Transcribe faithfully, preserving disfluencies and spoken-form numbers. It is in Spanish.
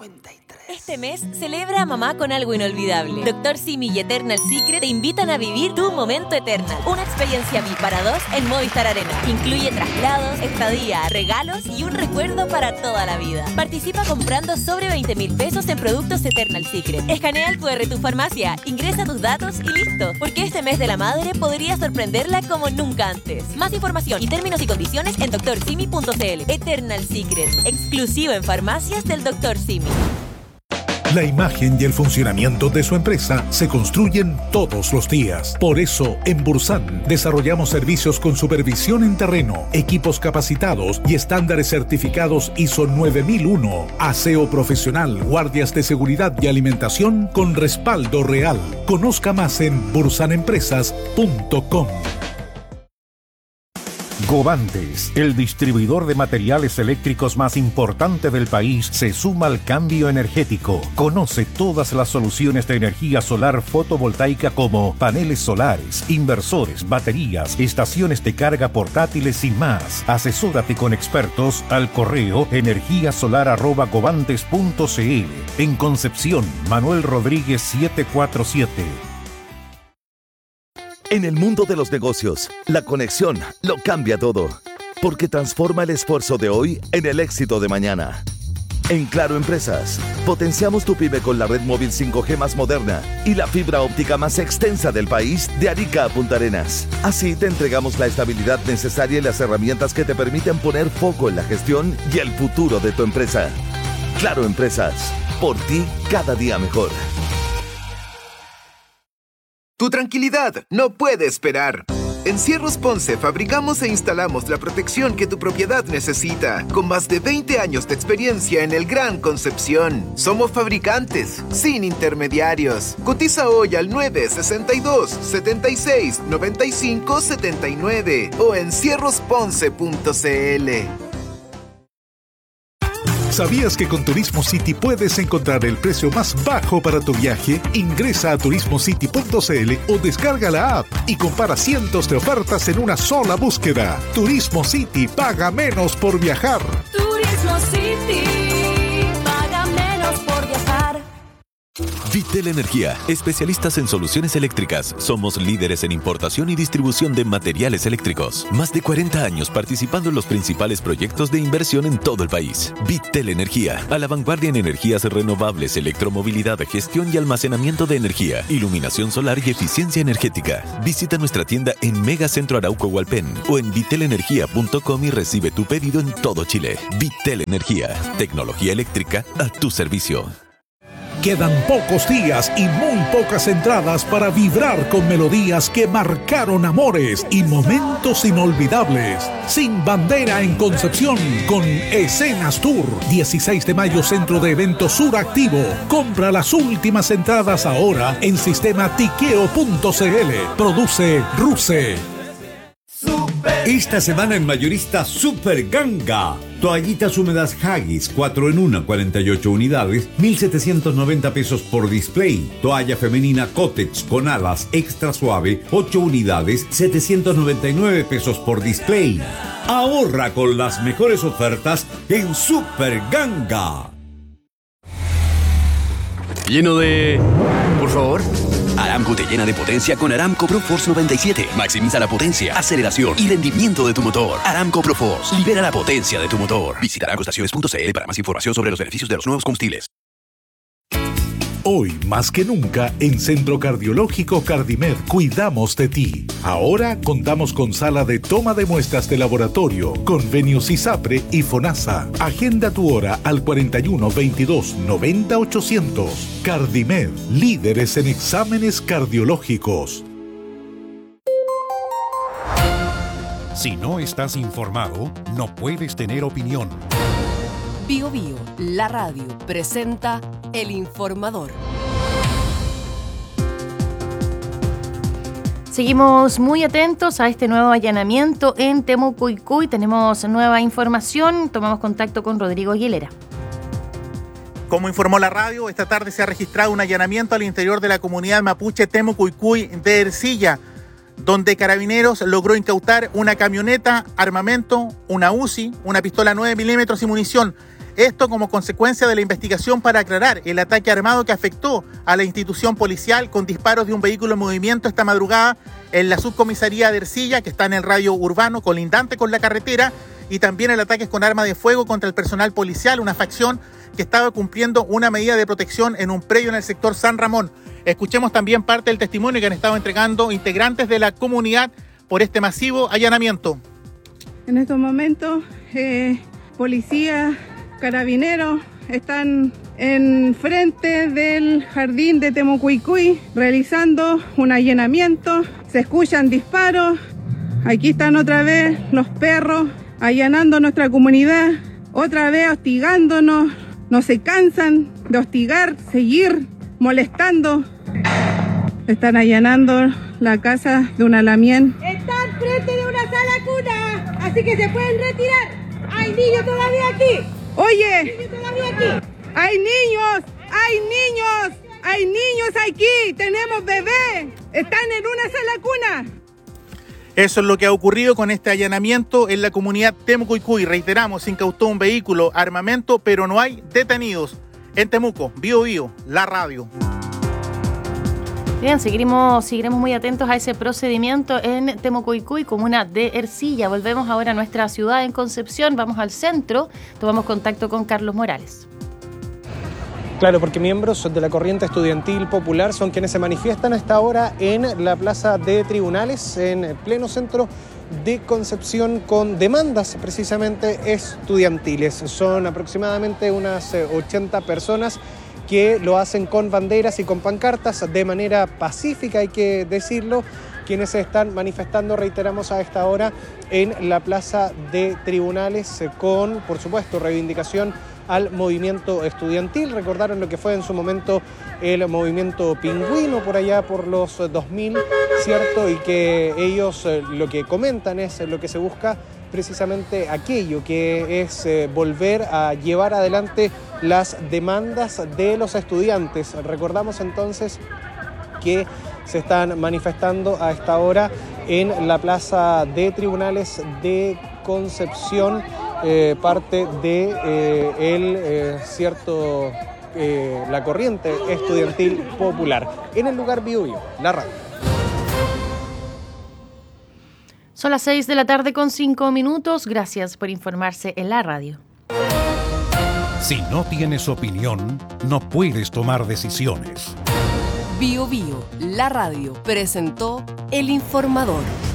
Este mes, celebra a mamá con algo inolvidable. Doctor Simi y Eternal Secret te invitan a vivir tu momento Eternal. Una experiencia V I P para dos en Movistar Arena. Incluye traslados, estadía, regalos y un recuerdo para toda la vida. Participa comprando sobre veinte mil pesos en productos Eternal Secret. Escanea el cu erre de tu farmacia, ingresa tus datos y listo. Porque este mes de la madre podría sorprenderla como nunca antes. Más información y términos y condiciones en doctor simi punto c l. Eternal Secret, exclusivo en farmacias del doctor Simi. La imagen y el funcionamiento de su empresa se construyen todos los días. Por eso, en Bursan, desarrollamos servicios con supervisión en terreno, equipos capacitados y estándares certificados I S O nueve mil uno, aseo profesional, guardias de seguridad y alimentación con respaldo real. Conozca más en bursan empresas punto com. Govantes, el distribuidor de materiales eléctricos más importante del país, se suma al cambio energético. Conoce todas las soluciones de energía solar fotovoltaica como paneles solares, inversores, baterías, estaciones de carga portátiles y más. Asesórate con expertos al correo energía solar arroba govantes punto c l. En Concepción, Manuel Rodríguez setecientos cuarenta y siete. En el mundo de los negocios, la conexión lo cambia todo, porque transforma el esfuerzo de hoy en el éxito de mañana. En Claro Empresas, potenciamos tu pyme con la red móvil cinco G más moderna y la fibra óptica más extensa del país, de Arica a Punta Arenas. Así te entregamos la estabilidad necesaria y las herramientas que te permiten poner foco en la gestión y el futuro de tu empresa. Claro Empresas, por ti cada día mejor. Tu tranquilidad no puede esperar. En Cierros Ponce fabricamos e instalamos la protección que tu propiedad necesita, con más de veinte años de experiencia en el Gran Concepción. Somos fabricantes, sin intermediarios. Cotiza hoy al nueve sesenta y dos, setenta y seis, noventa y cinco, setenta y nueve o en cierros ponce punto c l. ¿Sabías que con Turismo City puedes encontrar el precio más bajo para tu viaje? Ingresa a turismo city punto c l o descarga la app y compara cientos de ofertas en una sola búsqueda. Turismo City, paga menos por viajar. Turismo City, paga menos por viajar. Vitel Energía, especialistas en soluciones eléctricas. Somos líderes en importación y distribución de materiales eléctricos. Más de cuarenta años participando en los principales proyectos de inversión en todo el país. Vitel Energía, a la vanguardia en energías renovables, electromovilidad, gestión y almacenamiento de energía, iluminación solar y eficiencia energética. Visita nuestra tienda en Megacentro Arauco Hualpén o en vitel energía punto com y recibe tu pedido en todo Chile. Vitel Energía, tecnología eléctrica a tu servicio. Quedan pocos días y muy pocas entradas para vibrar con melodías que marcaron amores y momentos inolvidables. Sin Bandera en Concepción con Escenas Tour. dieciséis de mayo, Centro de Eventos Sur Activo. Compra las últimas entradas ahora en sistema tiqueo punto c l. Produce Ruse. Esta semana en mayorista Super Ganga. Toallitas húmedas Haggis, cuatro en uno, cuarenta y ocho unidades, mil setecientos noventa pesos por display. Toalla femenina Kotex con alas extra suave, ocho unidades, setecientos noventa y nueve pesos por display. Ahorra con las mejores ofertas en Super Ganga. Lleno de... Por favor. Aramco te llena de potencia con Aramco ProForce noventa y siete. Maximiza la potencia, aceleración y rendimiento de tu motor. Aramco ProForce. Libera la potencia de tu motor. Visita aramco estaciones punto c l para más información sobre los beneficios de los nuevos combustibles. Hoy, más que nunca, en Centro Cardiológico Cardimed cuidamos de ti. Ahora contamos con sala de toma de muestras de laboratorio, convenios ISAPRE y FONASA. Agenda tu hora al cuarenta y uno, veintidós, noventa, ochocientos. Cardimed, líderes en exámenes cardiológicos. Si no estás informado, no puedes tener opinión. Bio Bio, la radio, presenta El Informador. Seguimos muy atentos a este nuevo allanamiento en Temucuicui. Tenemos nueva información. Tomamos contacto con Rodrigo Aguilera. Como informó la radio, esta tarde se ha registrado un allanamiento al interior de la comunidad mapuche Temucuicui de Ercilla, donde Carabineros logró incautar una camioneta, armamento, una U C I, una pistola nueve milímetros y munición. Esto como consecuencia de la investigación para aclarar el ataque armado que afectó a la institución policial con disparos de un vehículo en movimiento esta madrugada en la subcomisaría de Ercilla, que está en el radio urbano colindante con la carretera, y también el ataque con arma de fuego contra el personal policial, una facción que estaba cumpliendo una medida de protección en un predio en el sector San Ramón. Escuchemos también parte del testimonio que han estado entregando integrantes de la comunidad por este masivo allanamiento. En estos momentos, eh, policía, carabineros están en frente del jardín de Temucuicui realizando un allanamiento. Se escuchan disparos. Aquí están otra vez los perros allanando nuestra comunidad, otra vez hostigándonos. No se cansan de hostigar, seguir molestando. Están allanando la casa de un alamien. Están frente de una sala cuna, así que se pueden retirar. Hay niños todavía aquí. Oye, Hay niños todavía aquí. hay niños, hay niños, hay niños aquí. Tenemos bebés. Están en una sala cuna. Eso es lo que ha ocurrido con este allanamiento en la comunidad Temucuicui. Reiteramos, se incautó un vehículo, armamento, pero no hay detenidos. En Temuco, Bío Bío, la radio. Bien, seguiremos, seguiremos muy atentos a ese procedimiento en Temucuicui, comuna de Ercilla. Volvemos ahora a nuestra ciudad en Concepción, vamos al centro, tomamos contacto con Carlos Morales. Claro, porque miembros de la corriente estudiantil popular son quienes se manifiestan a esta hora en la plaza de Tribunales, en pleno centro de Concepción, con demandas precisamente estudiantiles. Son aproximadamente unas ochenta personas que lo hacen con banderas y con pancartas de manera pacífica, hay que decirlo, quienes se están manifestando, reiteramos, a esta hora en la plaza de Tribunales con, por supuesto, reivindicación al movimiento estudiantil. Recordaron lo que fue en su momento el movimiento pingüino por allá por los dos mil, ¿cierto? Y que ellos eh, lo que comentan es lo que se busca precisamente aquello, que es eh, volver a llevar adelante las demandas de los estudiantes. Recordamos entonces que se están manifestando a esta hora en la plaza de Tribunales de Concepción, eh, parte de eh, el eh, cierto eh, la corriente estudiantil popular. En el lugar Bío Bío, la radio. Son las seis de la tarde con cinco minutos. Gracias por informarse en la radio. Si no tienes opinión, no puedes tomar decisiones. Bío Bío, la radio, presentó El Informador.